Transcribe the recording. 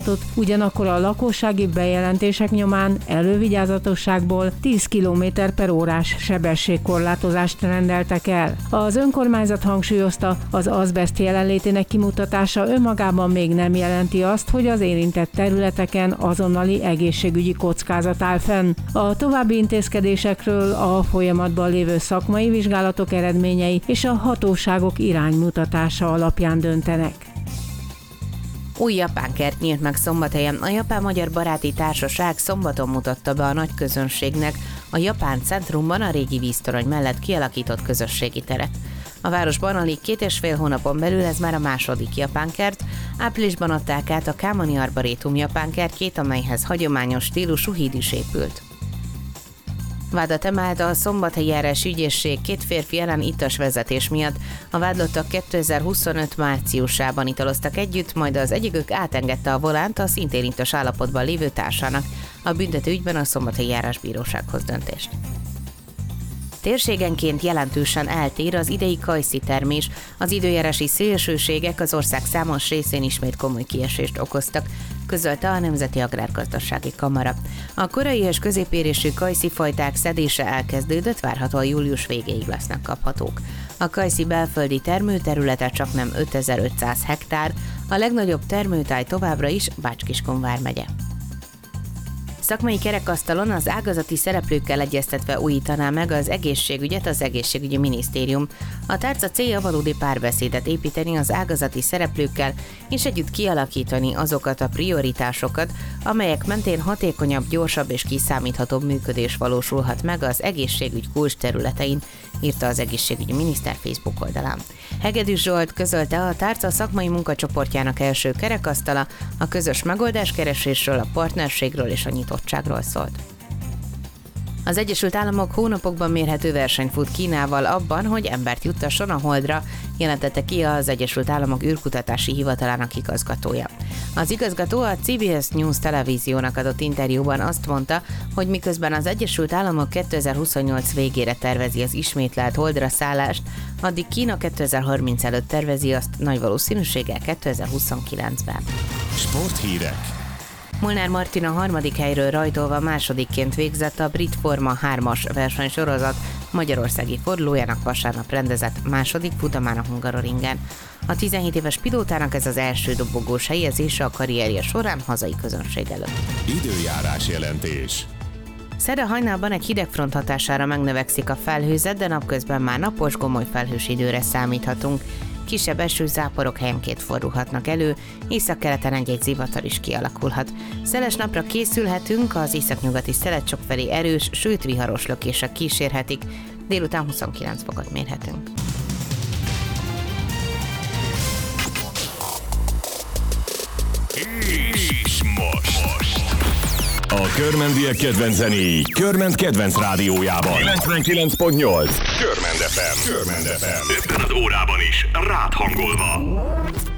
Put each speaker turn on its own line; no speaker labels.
korlátot, ugyanakkor a lakossági bejelentések nyomán elővigyázatosságból 10 km/órás sebességkorlátozást rendeltek el. Az önkormányzat hangsúlyozta, az azbeszt jelenlétének kimutatása önmagában még nem jelenti azt, hogy az érintett területeken azonnali egészségügyi kockázat áll fenn. A további intézkedésekről a folyamatban lévő szakmai vizsgálatok eredményei és a hatóságok iránymutatása alapján döntenek.
Új japánkert nyílt meg Szombathelyen. A Japán-Magyar Baráti Társaság szombaton mutatta be a nagy közönségnek a Japán centrumban a régi víztorony mellett kialakított közösségi teret. A városban alig 2,5 hónapon belül ez már a második japánkert. Áprilisban adták át a Kámani Arborétum japánkertjét, amelyhez hagyományos stílusú híd is épült. Vádat emelt a szombathelyi járás ügyészség 2 férfi ellen ittas vezetés miatt. A vádlottak 2025 márciusában italoztak együtt, majd az egyikük átengedte a volánt a szintén ittas állapotban lévő társának. A büntető ügyben a szombathelyi járásbírósághoz döntést. Térségenként jelentősen eltér az idei kajszi termés. Az időjárási szélsőségek az ország számos részén ismét komoly kiesést okoztak, közölte a Nemzeti Agrárgazdasági Kamara. A korai és középérésű kajszi fajták szedése elkezdődött, várhatóan július végéig lesznek kaphatók. A kajszi belföldi termőterülete csaknem 5500 hektár, a legnagyobb termőtáj továbbra is Bács-Kiskun vármegye. Szakmai kerekasztalon az ágazati szereplőkkel egyeztetve újítaná meg az egészségügyet az Egészségügyi Minisztérium. A tárca célja valódi párbeszédet építeni az ágazati szereplőkkel, és együtt kialakítani azokat a prioritásokat, amelyek mentén hatékonyabb, gyorsabb és kiszámíthatóbb működés valósulhat meg az egészségügy kulcs területein, írta az egészségügyi miniszter Facebook oldalán. Hegedűs Zsolt közölte, a tárca szakmai munkacsoportjának első kerekasztala a közös megoldáskeresésről, a partnerségről és a nyitottságról szólt. Az Egyesült Államok hónapokban mérhető versenyt fut Kínával abban, hogy embert juttasson a Holdra, jelentette ki az Egyesült Államok űrkutatási hivatalának igazgatója. Az igazgató a CBS News televíziónak adott interjúban azt mondta, hogy miközben az Egyesült Államok 2028 végére tervezi az ismételt Holdra szállást, addig Kína 2030 előtt tervezi azt nagy valószínűséggel 2029-ben.
Sporthírek.
Molnár Martina harmadik helyről rajtolva másodikként végzett a Brit Forma 3-as versenysorozat magyarországi fordulójának vasárnap rendezett második futamának Hungaroringen. A 17 éves pilótának ez az első dobogós helyezése a karrierje során hazai közönség előtt.
Időjárás jelentés.
Szerda hajnalban egy hidegfront hatására megnövekszik a felhőzet, de napközben már napos, gomoly felhős időre számíthatunk. Kisebb esőzáporok helyenként fordulhatnak elő, északkeleten egy-egy zivatar is kialakulhat. Szeles napra készülhetünk, az északnyugati szeletcsok felé erős, sőt viharos lökések kísérhetik, délután 29 fokot mérhetünk.
És most. A körmendiek kedvenc zenéi Körment kedvenc rádiójában. 99.8 Körmend FM. Körmend FM.
Ebben az órában is rád hangolva.